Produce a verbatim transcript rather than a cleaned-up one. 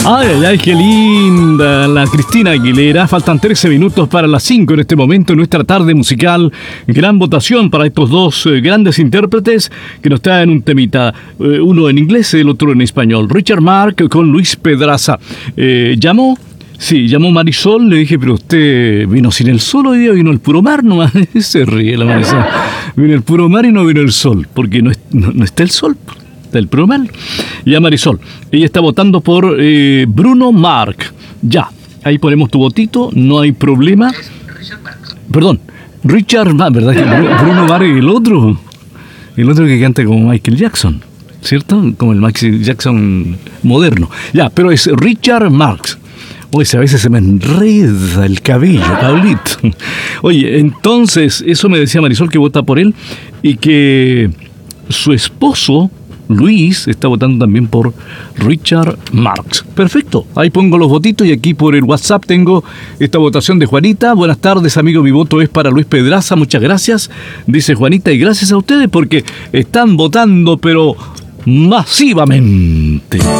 Ay, ay, ay, qué linda la Cristina Aguilera. Faltan trece minutos para las cinco en este momento en nuestra tarde musical. Gran votación para estos dos eh, grandes intérpretes que nos traen un temita, eh, uno en inglés y el otro en español. Richard Marx con Luis Pedraza. Eh, ¿Llamó? Sí, llamó Marisol. Le dije, pero usted vino sin el sol hoy día, vino el puro mar nomás. Se ríe la Marisol. Vino el puro mar y no vino el sol, porque no, es, no, no está el sol del puro mar. Y a Marisol, ella está votando por eh, Bruno Mars. Ya, ahí ponemos tu votito, no hay problema. Perdón, Richard Mars, ¿verdad? Que Bruno Mars y el otro, el otro que canta como Michael Jackson, ¿cierto? Como el Michael Jackson moderno. Ya, pero es Richard Marx. Oye, a veces se me enreda el cabello, Pablito. Oye, entonces, eso me decía Marisol, que vota por él y que su esposo Luis está votando también por Richard Marx. Perfecto, ahí pongo los votitos y aquí por el WhatsApp tengo esta votación de Juanita. Buenas tardes, amigo, mi voto es para Luis Pedraza, muchas gracias, dice Juanita, y gracias a ustedes porque están votando, pero masivamente.